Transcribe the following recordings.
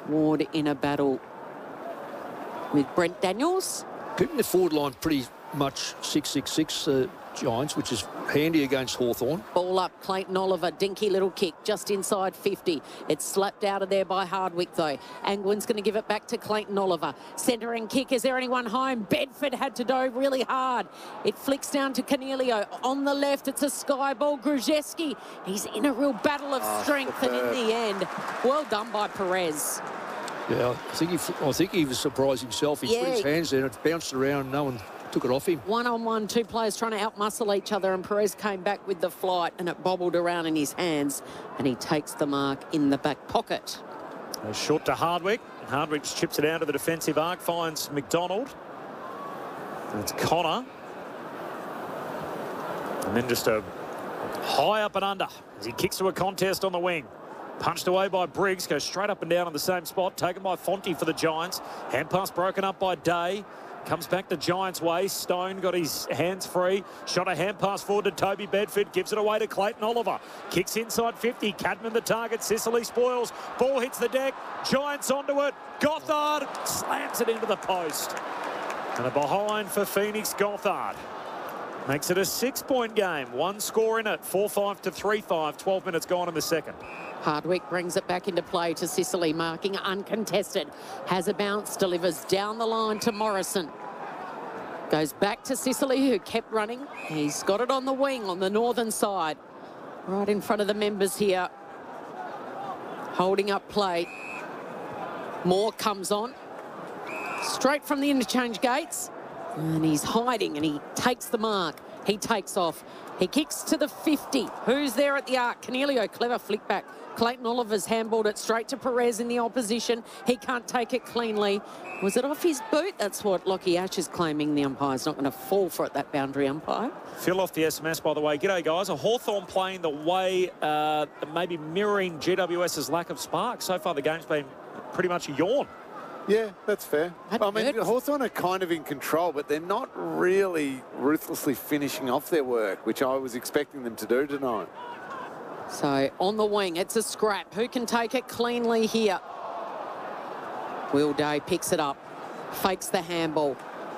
Ward in a battle with Brent Daniels. Keeping the forward line pretty much 6-6-6, Giants, which is handy against Hawthorn. Ball up, Clayton Oliver, dinky little kick, just inside 50. It's slapped out of there by Hardwick, though. Angwin's going to give it back to Clayton Oliver. Centering kick, is there anyone home? Bedford had to dive really hard. It flicks down to Cornelio. On the left, it's a sky ball. Gruszewski, he's in a real battle of strength, and in the end, well done by Perez. Yeah, I think he was surprised himself. He put his hands there and it bounced around. No one took it off him. One-on-one, two players trying to outmuscle each other, and Perez came back with the flight and it bobbled around in his hands, and he takes the mark in the back pocket. Short to Hardwick. Hardwick chips it out to the defensive arc, finds McDonald. It's Connor. And then just a high up and under as he kicks to a contest on the wing. Punched away by Briggs, goes straight up and down on the same spot. Taken by Fonte for the Giants. Hand pass broken up by Day. Comes back the Giants' way. Stone got his hands free. Shot a hand pass forward to Toby Bedford. Gives it away to Clayton Oliver. Kicks inside 50. Cadman the target. Sicily spoils. Ball hits the deck. Giants onto it. Gothard slams it into the post. And a behind for Phoenix Gothard. Makes it a 6-point game. One score in it. 4-5 to 3-5. 12 minutes gone in the second. Hardwick brings it back into play to Sicily, marking uncontested. Has a bounce, delivers down the line to Morrison. Goes back to Sicily, who kept running. He's got it on the wing on the northern side. Right in front of the members here. Holding up play. Moore comes on. Straight from the interchange gates. And he's hiding and he takes the mark. He takes off. He kicks to the 50. Who's there at the arc? Cornelio, clever flick back. Clayton Oliver's handballed it straight to Perez in the opposition. He can't take it cleanly. Was it off his boot? That's what Lockie Ash is claiming. The umpire's not going to fall for it, that boundary umpire. Phil off the SMS, by the way. G'day, guys. A Hawthorn playing the way, maybe mirroring GWS's lack of spark. So far, the game's been pretty much a yawn. Yeah, that's fair. I mean, Hawthorn are kind of in control, but they're not really ruthlessly finishing off their work, which I was expecting them to do tonight. So, on the wing, it's a scrap. Who can take it cleanly here? Will Day picks it up, fakes the handball.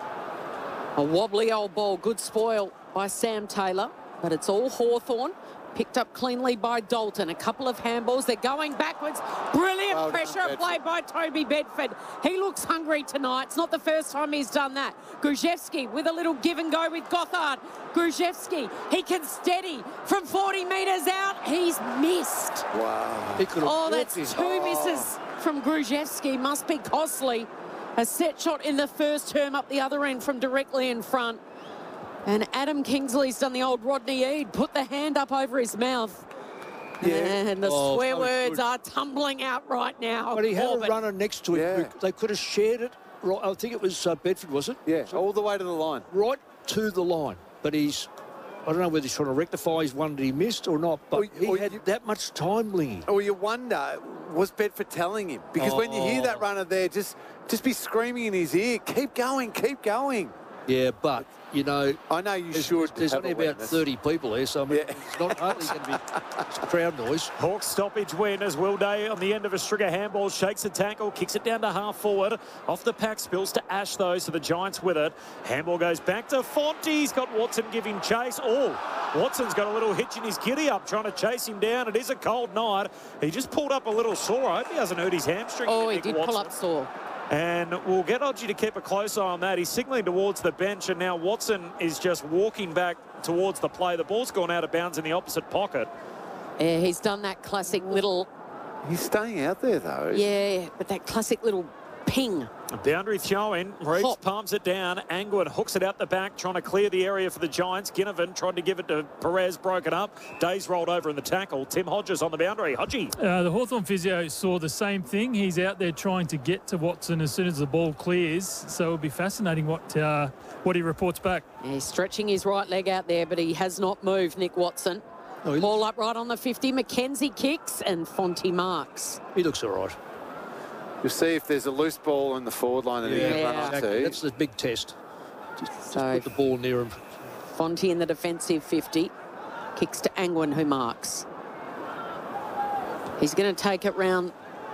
A wobbly old ball, good spoil by Sam Taylor, but it's all Hawthorn. Picked up cleanly by Dalton. A couple of handballs. They're going backwards. Brilliant pressure play by Toby Bedford. He looks hungry tonight. It's not the first time he's done that. Gruszewski with a little give and go with Gothard. Gruszewski, he can steady from 40 metres out. He's missed. Wow. Oh, that's two misses from Gruszewski. Must be costly. A set shot in the first term up the other end from directly in front. And Adam Kingsley's done the old Rodney Eade, put the hand up over his mouth. Yeah. And the swear words are tumbling out right now. But he had a runner next to him. Yeah. They could have shared it. Right, I think it was Bedford, was it? Yeah, all the way to the line. Right to the line. But I don't know whether he's trying to rectify his one that he missed or not, but he had that much time, Lingy. Or you wonder, was Bedford telling him? Because when you hear that runner there, just be screaming in his ear, keep going, keep going. Yeah, but, you know... I know you should. There's only about 30 people there, so I mean, it's not hardly going to be crowd noise. Hawks stoppage win as Will Day on the end of a Stringer handball shakes a tackle, kicks it down to half forward. Off the pack, spills to Ash, though, so the Giants with it. Handball goes back to Fonte. He's got Watson giving chase. Watson's got a little hitch in his giddy up, trying to chase him down. It is a cold night. He just pulled up a little sore. I hope he hasn't hurt his hamstring. Oh, he did pull up sore. And we'll get Odgie to keep a close eye on that. He's signalling towards the bench, and now Watson is just walking back towards the play. The ball's gone out of bounds in the opposite pocket. Yeah, he's done that classic little... He's staying out there, though. Yeah, but that classic little ping. A boundary throw in. Reeves palms it down. Angwin hooks it out the back, trying to clear the area for the Giants. Ginnivan tried to give it to Perez, broke it up. Days rolled over in the tackle. Tim Hodges on the boundary. Hodgie. The Hawthorn physio saw the same thing. He's out there trying to get to Watson as soon as the ball clears. So it'll be fascinating what he reports back. Yeah, he's stretching his right leg out there, but he has not moved, Nick Watson. Ball up right on the 50. McKenzie kicks and Fonte marks. He looks all right. You'll see if there's a loose ball in the forward line that he can run up to. That's the big test. Just put the ball near him. Fonte in the defensive 50. Kicks to Angwin, who marks. He's going to take it round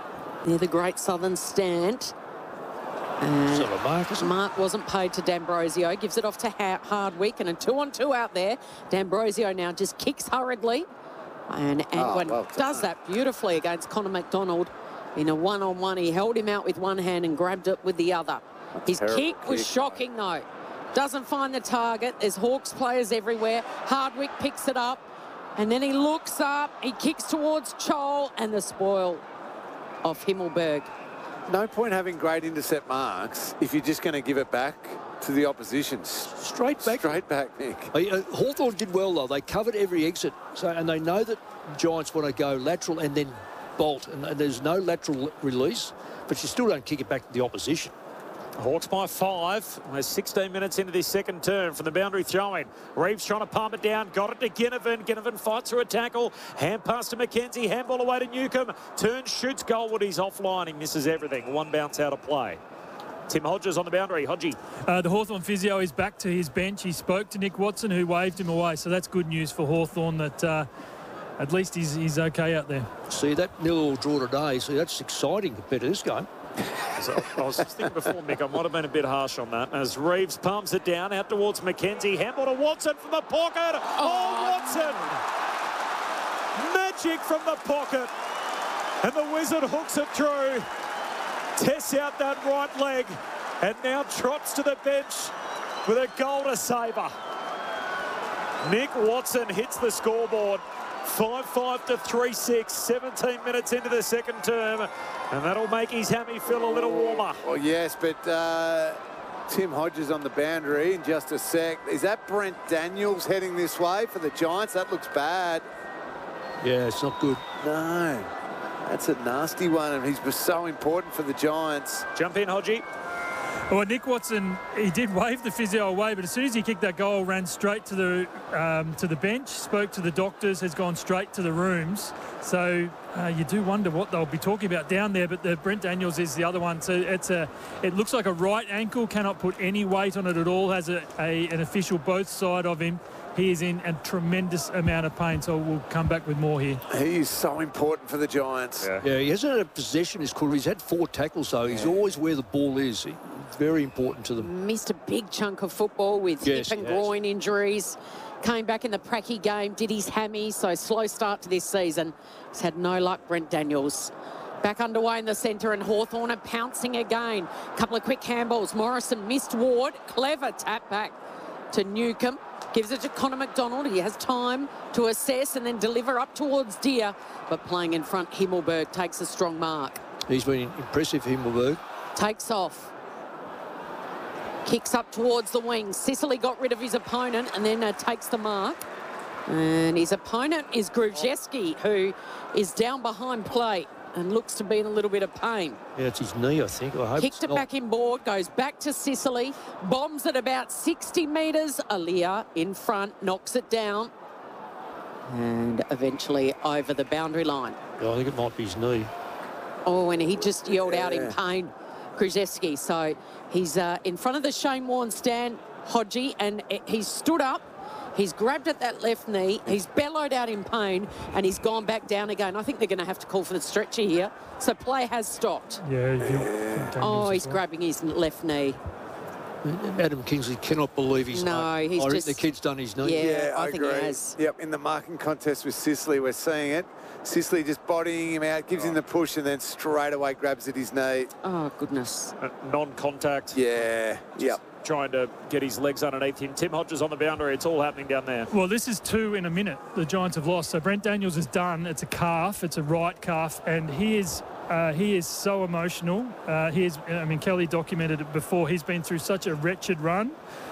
near the Great Southern Stand. Sort of mark, isn't it? Mark wasn't paid to D'Ambrosio. Gives it off to Hardwick, and a 2-on-2 out there. D'Ambrosio now just kicks hurriedly. And Angwin does that beautifully against Connor McDonald. In a one-on-one, he held him out with one hand and grabbed it with the other. His kick was shocking, though. Doesn't find the target. There's Hawks players everywhere. Hardwick picks it up, and then he looks up. He kicks towards Chol, and the spoil of Himmelberg. No point having great intercept marks if you're just going to give it back to the opposition. Straight back. Straight back, Nick. Hawthorn did well, though. They covered every exit, and they know that Giants want to go lateral and then bolt, and there's no lateral release, but you still don't kick it back to the opposition. Hawks by 5. We're 16 minutes into this second term from the boundary throw-in. Reeves trying to palm it down. Got it to Ginnivan. Ginnivan fights through a tackle. Hand pass to McKenzie. Handball away to Newcomb. Turns, shoots Goldwood. He's offline. He misses everything. One bounce out of play. Tim Hodges on the boundary. Hodgie. The Hawthorn physio is back to his bench. He spoke to Nick Watson, who waved him away. So that's good news for Hawthorn that at least he's okay out there. See, that nil-all draw today, that's exciting compared to this game. So I was just thinking before, Mick, I might have been a bit harsh on that. As Reeves palms it down out towards McKenzie. Handball to Watson from the pocket. Oh, Watson! Magic from the pocket. And the Wizard hooks it through. Tests out that right leg. And now trots to the bench with a goal to savour. Nick Watson hits the scoreboard. 5-5 to 3-6, 17 minutes into the second term, and that'll make his hammy feel a little warmer. Well, yes, but Tim Hodges on the boundary in just a sec. Is that Brent Daniels heading this way for the Giants? That looks bad. Yeah, it's not good. No, that's a nasty one, and he's so important for the Giants. Jump in, Hodgie. Well, Nick Watson, he did wave the physio away, but as soon as he kicked that goal, ran straight to the bench, spoke to the doctors, has gone straight to the rooms. So you do wonder what they'll be talking about down there, but the Brent Daniels is the other one. So it looks like a right ankle, cannot put any weight on it at all, has an official both side of him. He is in a tremendous amount of pain, so we'll come back with more here. He is so important for the Giants. Yeah, he hasn't had a possession his career. He's had 4 tackles, though. He's always where the ball is. It's very important to them. Missed a big chunk of football with hip and groin injuries. Came back in the Pracky game, did his hammy, so slow start to this season. He's had no luck, Brent Daniels. Back underway in the centre, and Hawthorn are pouncing again. Couple of quick handballs. Morrison missed Ward. Clever tap back to Newcomb. Gives it to Connor McDonald. He has time to assess and then deliver up towards Deer. But playing in front, Himmelberg takes a strong mark. He's been impressive, Himmelberg. Takes off. Kicks up towards the wing. Sicily got rid of his opponent and then takes the mark. And his opponent is Gruszewski, who is down behind plate and looks to be in a little bit of pain. Yeah, it's his knee, I think. I hope Kicked it back in board, goes back to Sicily, bombs at about 60 metres. Aaliyah in front, knocks it down, and eventually over the boundary line. Yeah, I think it might be his knee. Oh, and he just yelled out in pain, Gruszewski. So he's in front of the Shane Warne stand, Hodgie, and he's stood up. He's grabbed at that left knee, he's bellowed out in pain, and he's gone back down again. I think they're going to have to call for the stretcher here. So play has stopped. Oh, he's grabbing his left knee. Adam Kingsley cannot believe he's I think the kid's done his knee. Yeah, I think agree. he has. Yep, in the marking contest with Sicily, we're seeing it. Sicily just bodying him out, gives him the push, and then straight away grabs at his knee. Oh, goodness. Non-contact. Yeah, yep. Trying to get his legs underneath him. Tim Hodges on the boundary. It's all happening down there. Well, this is 2 in a minute. The Giants have lost. So Brent Daniels is done. It's a calf. It's a right calf. And he is so emotional. Kelly documented it before. He's been through such a wretched run.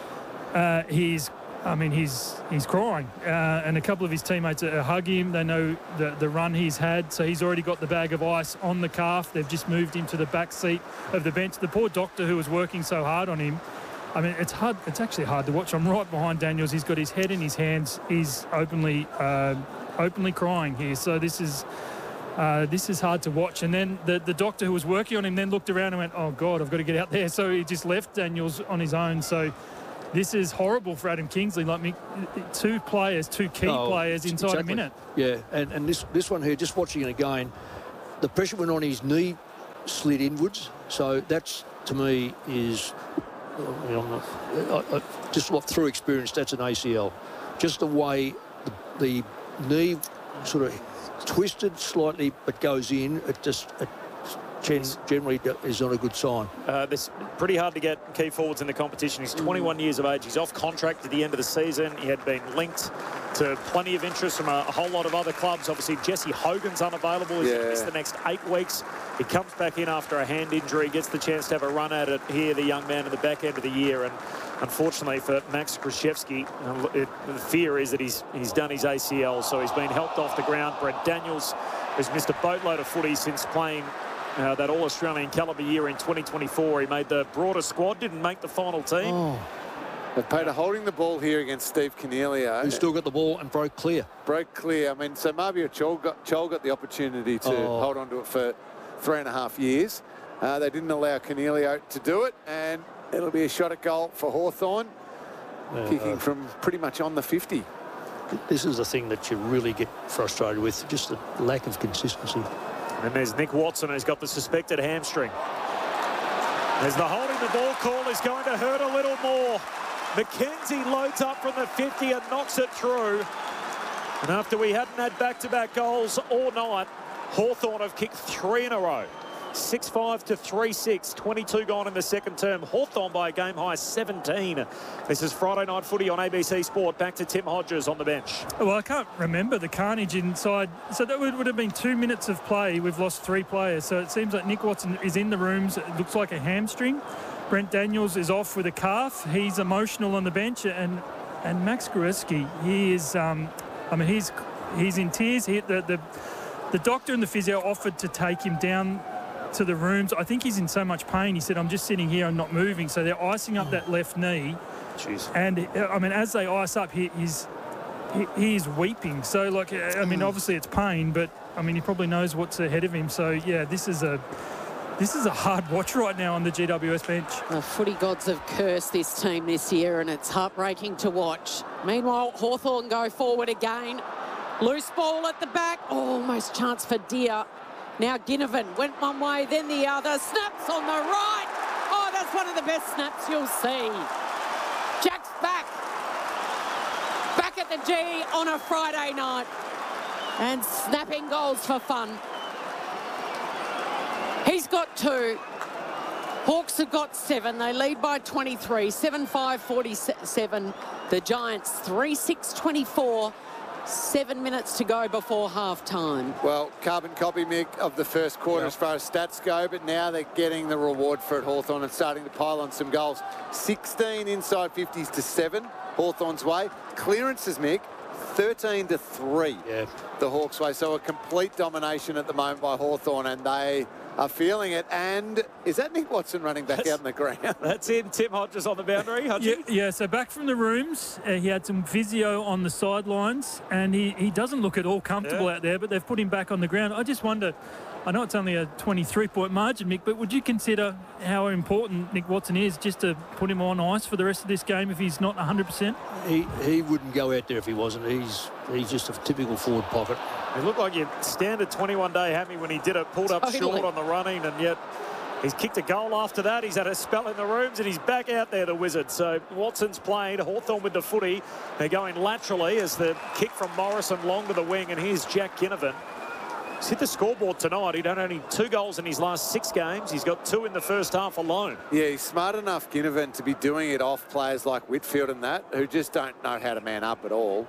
He's crying. And a couple of his teammates hug him. They know the run he's had. So he's already got the bag of ice on the calf. They've just moved him to the back seat of the bench. The poor doctor who was working so hard on him, I mean, it's hard. It's actually hard to watch. I'm right behind Daniels. He's got his head in his hands. He's openly crying here. So this is hard to watch. And then the doctor who was working on him then looked around and went, "Oh God, I've got to get out there." So he just left Daniels on his own. So this is horrible for Adam Kingsley. Like me, 2 key players inside a minute. Yeah, and this one here, just watching it again, the pressure went on his knee slid inwards. So that's, to me, is... just through experience, that's an ACL. Just the way the knee sort of twisted slightly but goes in, it generally is not a good sign. It's pretty hard to get key forwards in the competition. He's 21 years of age. He's off contract at the end of the season. He had been linked to plenty of interest from a whole lot of other clubs. Obviously, Jesse Hogan's unavailable. He's going to miss the next 8 weeks. He comes back in after a hand injury, gets the chance to have a run at it here, the young man, at the back end of the year. And unfortunately for Max Krzyzewski, the fear is that he's done his ACL, so he's been helped off the ground. Brent Daniels has missed a boatload of footy since playing that All-Australian calibre year in 2024. He made the broader squad, didn't make the final team. But Peter holding the ball here against Steve Coniglio. Who still got the ball and broke clear. Broke clear. I mean, so Mabia Chol got the opportunity to hold on to it for 3.5 years. They didn't allow Coniglio to do it, and it'll be a shot at goal for Hawthorn, kicking from pretty much on the 50. This is the thing that you really get frustrated with, just the lack of consistency. And there's Nick Watson, who's got the suspected hamstring. As the holding the ball call is going to hurt a little more. McKenzie loads up from the 50 and knocks it through. And after we hadn't had back-to-back goals all night, Hawthorn have kicked 3 in a row. 6-5 to 3-6, 22 gone in the second term. Hawthorn by a game high 17. This is Friday Night Footy on ABC Sport. Back to Tim Hodges on the bench. Well, I can't remember the carnage inside. So that would have been 2 minutes of play. We've lost 3 players. So it seems like Nick Watson is in the rooms. It looks like a hamstring. Brent Daniels is off with a calf. He's emotional on the bench. And Max Krzyzewski, he is, he's in tears. The doctor and the physio offered to take him down to the rooms. I think he's in so much pain. He said, I'm just sitting here and not moving. So they're icing up that left knee. Jeez. And, as they ice up, he's weeping. So, obviously it's pain, but, he probably knows what's ahead of him. So, yeah, this is a hard watch right now on the GWS bench. The footy gods have cursed this team this year, and it's heartbreaking to watch. Meanwhile, Hawthorn go forward again. Loose ball at the back. Almost chance for Deer. Now Ginnivan went one way, then the other. Snaps on the right. Oh, that's one of the best snaps you'll see. Jack's back. Back at the G on a Friday night. And snapping goals for fun. He's got 2. Hawks have got 7. They lead by 23. 7-5-47. The Giants 3-6-24. 7 minutes to go before half-time. Well, carbon copy, Mick, of the first quarter as far as stats go, but now they're getting the reward for it, Hawthorn, and starting to pile on some goals. 16 inside 50s to 7, Hawthorn's way. Clearances, Mick, 13 to 3, the Hawks' way. So a complete domination at the moment by Hawthorn, and they are feeling it. And is that Nick Watson running back out on the ground? That's in. Tim Hodges on the boundary. Yeah, so back from the rooms. He had some physio on the sidelines, and he doesn't look at all comfortable out there, but they've put him back on the ground. I just wonder, I know it's only a 23-point margin, Mick, but would you consider how important Nick Watson is just to put him on ice for the rest of this game if he's not 100%? He wouldn't go out there if he wasn't. He's just a typical forward pocket. He looked like your standard 21-day hammy when he did it, pulled up short on the running, and yet he's kicked a goal after that. He's had a spell in the rooms, and he's back out there, the Wizard. So Watson's played. Hawthorn with the footy. They're going laterally as the kick from Morrison long to the wing, and here's Jack Ginnivan. He's hit the scoreboard tonight. He'd had only 2 goals in his last 6 games. He's got 2 in the first half alone. Yeah, he's smart enough, Ginnivan, to be doing it off players like Whitfield and that, who just don't know how to man up at all.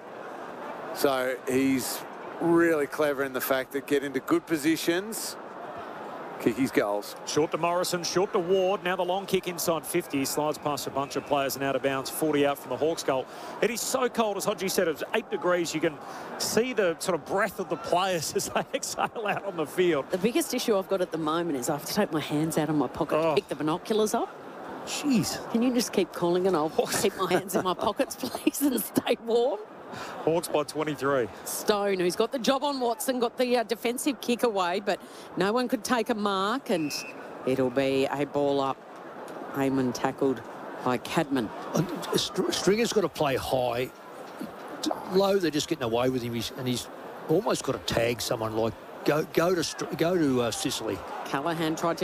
So he's really clever in the fact that get into good positions, kick his goals. Short to Morrison, short to Ward. Now the long kick inside 50. He slides past a bunch of players and out of bounds. 40 out from the Hawks goal. It is so cold, as Hodgie said, it's 8 degrees. You can see the sort of breath of the players as they exhale out on the field. The biggest issue I've got at the moment is I have to take my hands out of my pocket to pick the binoculars up. Jeez. Can you just keep calling and I'll keep my hands in my pockets, please, and stay warm? Hawks by 23. Stone, who's got the job on Watson, got the defensive kick away, but no one could take a mark, and it'll be a ball up. Heyman tackled by Cadman. Stringer's got to play high. Low, they're just getting away with him, and he's almost got to tag someone like go to Sicily. Callaghan tried to